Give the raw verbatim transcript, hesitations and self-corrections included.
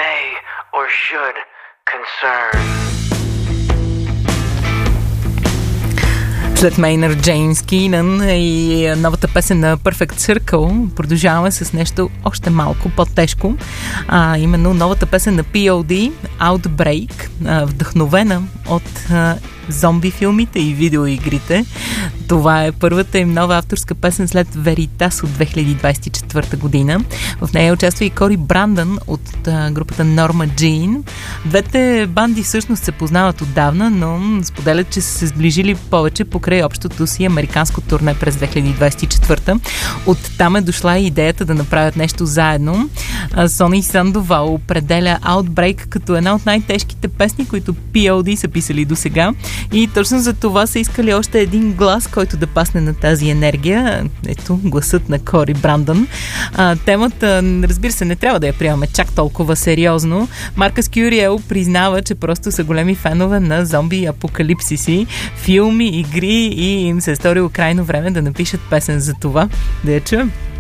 may or should concern. След Мейнард Джеймс Кийнан и новата песен на Perfect Circle продължаваме с нещо още малко по-тежко. А, именно новата песен на пи о ди Outbreak, а, вдъхновена от а, зомби филмите и видеоигрите. Това е първата им нова авторска песен след Veritas от две хиляди двадесет и четвърта година. В нея участва и Кори Брандън от а, групата Norma Jean. Двете банди всъщност се познават отдавна, но споделят, че са се сближили повече покрай общото си американско турне през две хиляди двадесет и четвърта. Оттам е дошла и идеята да направят нещо заедно. Сони Сандовал определя Outbreak като една от най-тежките песни, които пи о ди са писали до сега. И точно за това са искали още един глас, който да пасне на тази енергия. Ето, гласът на Кори Брандън. А, темата, разбира се, не трябва да я приемаме чак толкова сериозно. Маркъс Кюриел признава, че просто са големи фенове на зомби апокалипсиси, филми, игри и им се е сторило крайно време да напишат песен за това. Да я чуем.